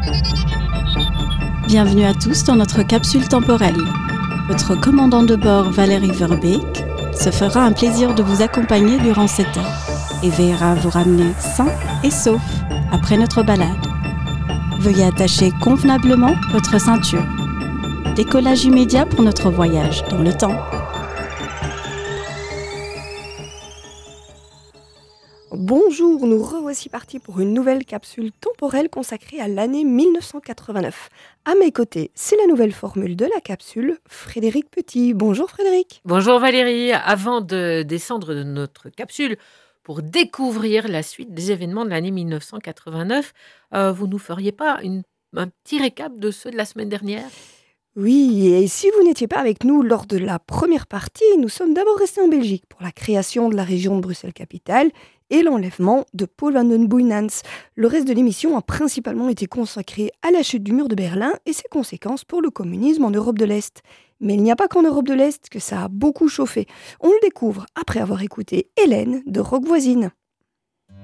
Bienvenue à tous dans notre capsule temporelle. Votre commandant de bord Valérie Verbeek se fera un plaisir de vous accompagner durant cette heure et veillera à vous ramener sain et sauf après notre balade. Veuillez attacher convenablement votre ceinture. Décollage immédiat pour notre voyage dans le temps. Bonjour, nous revoici partis pour une nouvelle capsule temporelle consacrée à l'année 1989. À mes côtés, c'est la nouvelle formule de la capsule, Frédéric Petit. Bonjour Frédéric. Bonjour Valérie, avant de descendre de notre capsule pour découvrir la suite des événements de l'année 1989, vous nous feriez pas un petit récap de ceux de la semaine dernière ? Oui, et si vous n'étiez pas avec nous lors de la première partie, nous sommes d'abord restés en Belgique pour la création de la région de Bruxelles-Capitale et l'enlèvement de Paul van den Boeynants. Le reste de l'émission a principalement été consacré à la chute du mur de Berlin et ses conséquences pour le communisme en Europe de l'Est. Mais il n'y a pas qu'en Europe de l'Est que ça a beaucoup chauffé. On le découvre après avoir écouté Hélène de Rock Voisine.